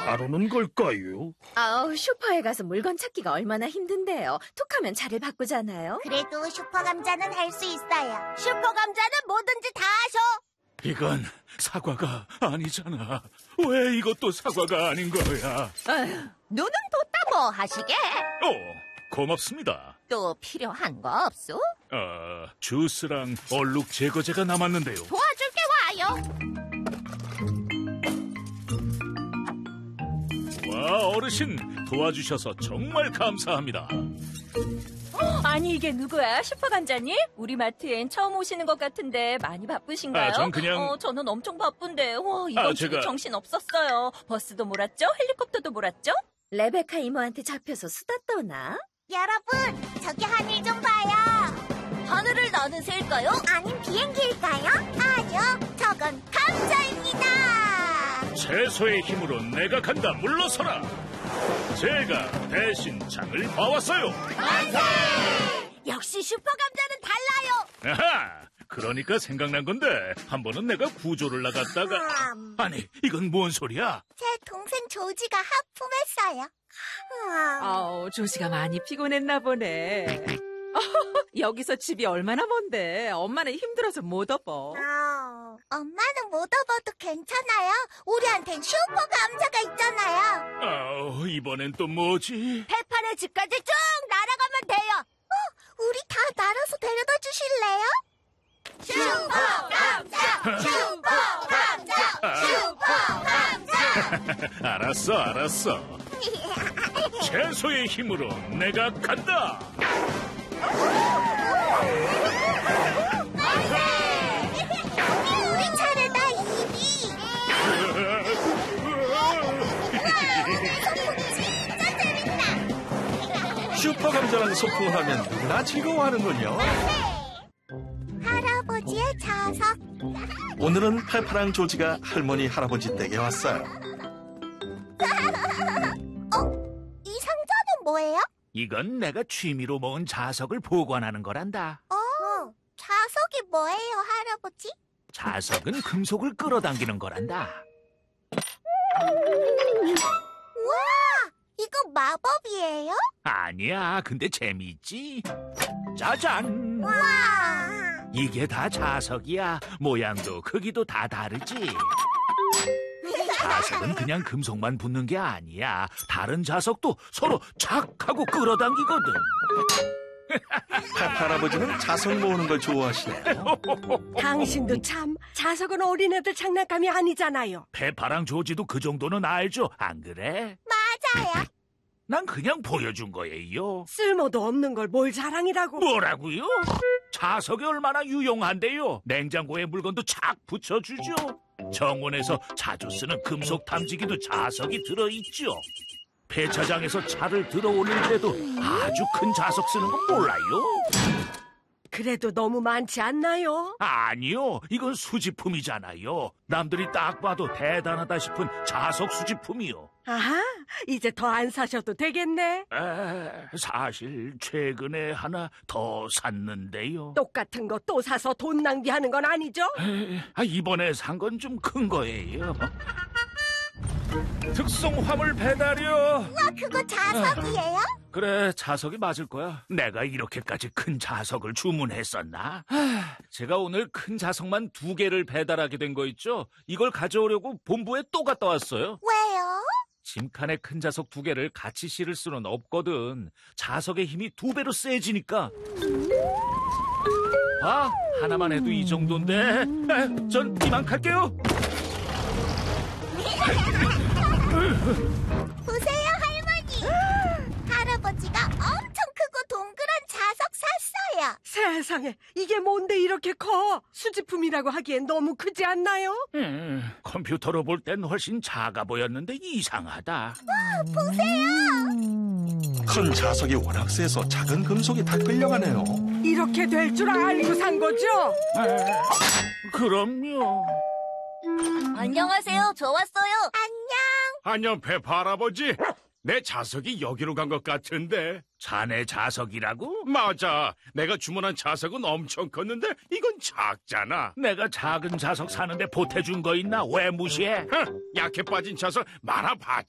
따르는 걸까요? 슈퍼에 가서 물건 찾기가 얼마나 힘든데요. 툭하면 차를 바꾸잖아요. 그래도 슈퍼감자는 할 수 있어요. 슈퍼감자는 뭐든지 다 하셔. 이건 사과가 아니잖아. 왜 이것도 사과가 아닌 거야? 눈은 뒀다 뭐 하시게? 고맙습니다. 또 필요한 거 없소? 주스랑 얼룩 제거제가 남았는데요. 도와줄게 와요. 와, 어르신 도와주셔서 정말 감사합니다. 아니 이게 누구야? 슈퍼감자님? 우리 마트엔 처음 오시는 것 같은데 많이 바쁘신가요? 전 그냥... 저는 엄청 바쁜데 이번 주도 정신 없었어요. 버스도 몰았죠? 헬리콥터도 몰았죠? 레베카 이모한테 잡혀서 수다 떠나? 여러분, 저기 하늘 좀 봐요. 하늘을 나는 새일까요? 아님 비행기일까요? 아니요, 저건 감자입니다. 채소의 힘으로 내가 간다. 물러서라. 제가 대신 장을 봐왔어요. 만세! 역시 슈퍼감자는 달라요. 아하! 그러니까 생각난 건데 한 번은 내가 구조를 나갔다가 아니 이건 뭔 소리야? 제 동생 조지가 하품했어요. 조지가 많이 피곤했나 보네. 여기서 집이 얼마나 먼데 엄마는 힘들어서 못 업어. 엄마는 못 업어도 괜찮아요. 우리한텐 슈퍼감자가 있잖아요. 이번엔 또 뭐지? 페파네 집까지 쭉 날아가면 돼요. 우리 다 날아서 데려다 주실래요? 슈퍼감자! 알았어. 채소의 힘으로 내가 간다. 우리 차례다, 이비. 진짜 재밌다. 슈퍼감자랑 소풍하면 누구나 즐거워하는군요. 할아버지의 자석. 오늘은 페파랑 조지가 할머니 할아버지 댁에 왔어요. 이 상자는 뭐예요? 이건 내가 취미로 모은 자석을 보관하는 거란다. 자석이 뭐예요, 할아버지? 자석은 금속을 끌어당기는 거란다. 우와, 이거 마법이에요? 아니야, 근데 재미있지? 짜잔! 와! 이게 다 자석이야. 모양도 크기도 다 다르지? 자석은 그냥 금속만 붙는 게 아니야. 다른 자석도 서로 착 하고 끌어당기거든. 페파 할아버지는 자석 모으는 걸 좋아하시네요. 당신도 참 자석은 어린애들 장난감이 아니잖아요. 페파랑 조지도 그 정도는 알죠? 안 그래? 맞아요. 난 그냥 보여준 거예요. 쓸모도 없는 걸 뭘 자랑이라고. 뭐라고요? 자석이 얼마나 유용한데요. 냉장고에 물건도 착 붙여주죠. 정원에서 자주 쓰는 금속 탐지기도 자석이 들어있죠. 폐차장에서 차를 들어올릴 때도 아주 큰 자석 쓰는 건 몰라요? 그래도 너무 많지 않나요? 아니요, 이건 수집품이잖아요. 남들이 딱 봐도 대단하다 싶은 자석 수집품이요. 아하, 이제 더 안 사셔도 되겠네. 사실 최근에 하나 더 샀는데요. 똑같은 거 또 사서 돈 낭비하는 건 아니죠? 이번에 산 건 좀 큰 거예요. 특송 화물 배달이요. 우와, 그거 자석이에요? 그래, 자석이 맞을 거야. 내가 이렇게까지 큰 자석을 주문했었나? 제가 오늘 큰 자석만 2개를 배달하게 된 거 있죠? 이걸 가져오려고 본부에 또 갔다 왔어요. 왜요? 짐칸에 큰 자석 2개를 같이 실을 수는 없거든. 자석의 힘이 2배로 세지니까. 하나만 해도 이 정도인데. 전 이만 갈게요. 보세요, 할머니. 할아버지가 엄청 크고 동그란 자석 샀어요. 세상에, 이게 뭔데 이렇게 커? 수집품이라고 하기엔 너무 크지 않나요? 컴퓨터로 볼 땐 훨씬 작아 보였는데 이상하다. 보세요. 큰 자석이 워낙 세서 작은 금속이 다 끌려가네요. 이렇게 될 줄 알고 산 거죠? 그럼요. 안녕하세요, 저 왔어요. 안녕, 페파 할아버지. 내 자석이 여기로 간 것 같은데. 자네 자석이라고? 맞아. 내가 주문한 자석은 엄청 컸는데 이건 작잖아. 내가 작은 자석 사는데 보태준 거 있나? 왜 무시해? 약해 빠진 자석 많아봤자